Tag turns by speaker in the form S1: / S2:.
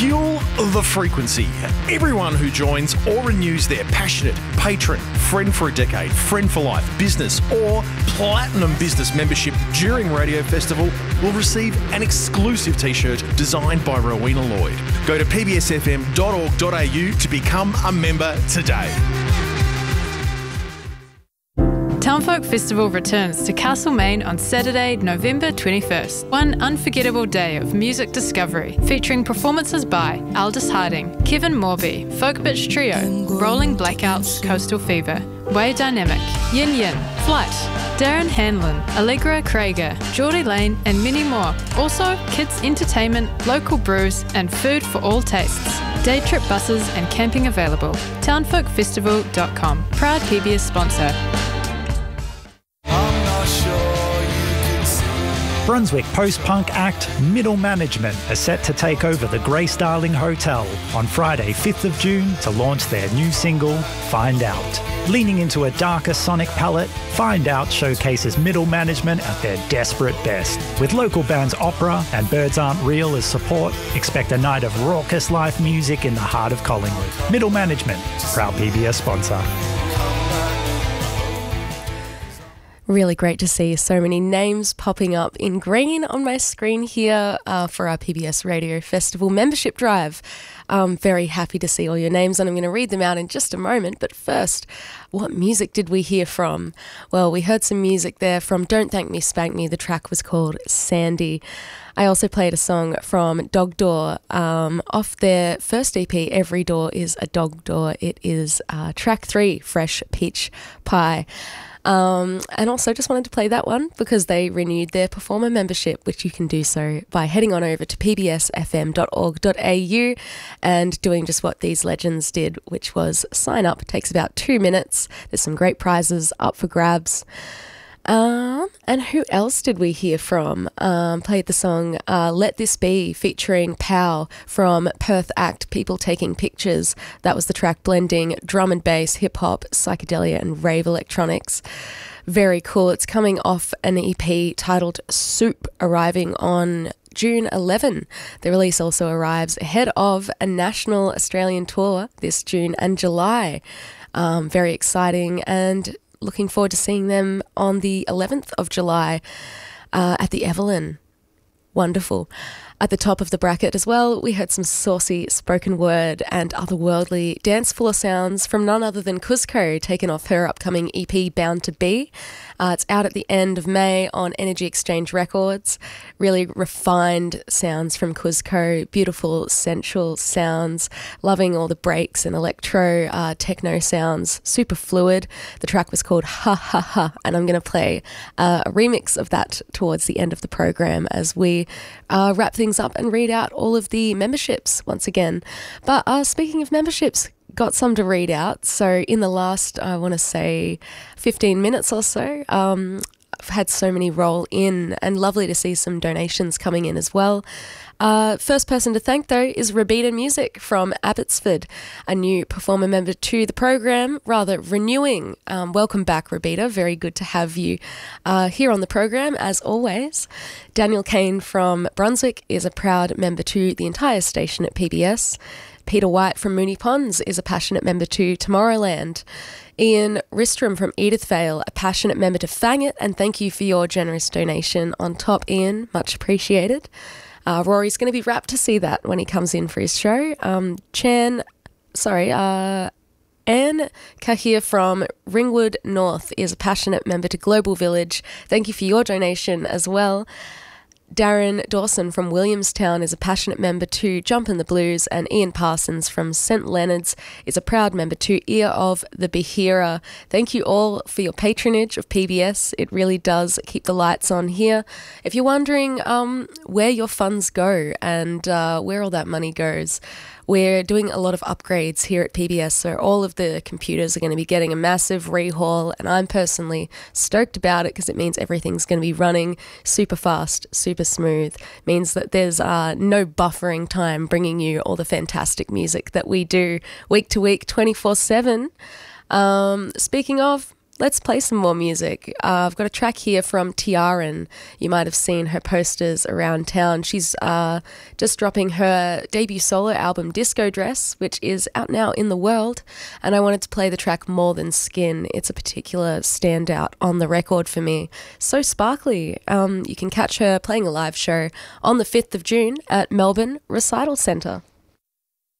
S1: Fuel the frequency. Everyone who joins or renews their passionate, patron, friend for a decade, friend for life, business or platinum business membership during Radio Festival will receive an exclusive t-shirt designed by Rowena Lloyd. Go to pbsfm.org.au to become a member today.
S2: Townfolk Festival returns to Castlemaine on Saturday, November 21st. One unforgettable day of music discovery, featuring performances by Aldous Harding, Kevin Morby, Folk Bitch Trio, Rolling Blackouts, Coastal Fever, Way Dynamic, Yin Yin, Flight, Darren Hanlon, Allegra Krieger, Geordie Lane and many more. Also, kids entertainment, local brews and food for all tastes. Day trip buses and camping available. Townfolkfestival.com. Proud PBS sponsor.
S3: Brunswick post-punk act Middle Management are set to take over the Grace Darling Hotel on Friday 5th of June to launch their new single, Find Out. Leaning into a darker sonic palette, Find Out showcases Middle Management at their desperate best. With local bands Opera and Birds Aren't Real as support, expect a night of raucous live music in the heart of Collingwood. Middle Management, proud PBS sponsor.
S4: Really great to see so many names popping up in green on my screen here for our PBS Radio Festival membership drive. I'm very happy to see all your names and I'm going to read them out in just a moment. But first, what music did we hear from? Well, we heard some music there from Don't Thank Me, Spank Me. The track was called Sandy. I also played a song from Dog Door off their first EP, Every Door is a Dog Door. It is track 3, Fresh Peach Pie. And also just wanted to play that one because they renewed their performer membership, which you can do so by heading on over to pbsfm.org.au and doing just what these legends did, which was sign up. It takes about 2 minutes. There's some great prizes up for grabs. And who else did we hear from? Played the song Let This Be featuring Pow from Perth Act, People Taking Pictures. That was the track blending drum and bass, hip-hop, psychedelia and rave electronics. Very cool. It's coming off an EP titled Soup, arriving on June 11. The release also arrives ahead of a national Australian tour this June and July. Very exciting and looking forward to seeing them on the 11th of July at the Evelyn. Wonderful. At the top of the bracket as well, we heard some saucy spoken word and otherworldly dance floor sounds from none other than Kuzco, taken off her upcoming EP Bound to Be. It's out at the end of May on Energy Exchange Records. Really refined sounds from Kuzco, beautiful sensual sounds, loving all the breaks and electro techno sounds, super fluid. The track was called Ha Ha Ha, and I'm going to play a remix of that towards the end of the program as we wrap things up and read out all of the memberships once again. But speaking of memberships, got some to read out. So in the last, I want to say 15 minutes or so, I've had so many roll in and lovely to see some donations coming in as well. First person to thank, though, is Rabida Music from Abbotsford, a new performer member to the program, rather renewing. Welcome back, Rabida. Very good to have you here on the program, as always. Daniel Kane from Brunswick is a proud member to the entire station at PBS. Peter White from Moonee Ponds is a passionate member to Tomorrowland. Ian Ristrom from Edithvale, a passionate member to Fang It, and thank you for your generous donation on top, Ian. Much appreciated. Rory's going to be rapt to see that when he comes in for his show. Anne Kahir from Ringwood North is a passionate member to Global Village. Thank you for your donation as well. Darren Dawson from Williamstown is a passionate member to Jumpin' the Blues, and Ian Parsons from St Leonard's is a proud member to Ear of the Bahira. Thank you all for your patronage of PBS. It really does keep the lights on here. If you're wondering where your funds go and where all that money goes, we're doing a lot of upgrades here at PBS, so all of the computers are going to be getting a massive rehaul, and I'm personally stoked about it because it means everything's going to be running super fast, super smooth. Means that there's no buffering time bringing you all the fantastic music that we do week to week, 24/7. Speaking of, let's play some more music. I've got a track here from Tiaran. You might have seen her posters around town. She's just dropping her debut solo album, Disco Dress, which is out now in the world. And I wanted to play the track More Than Skin. It's a particular standout on the record for me. So sparkly. You can catch her playing a live show on the 5th of June at Melbourne Recital Centre.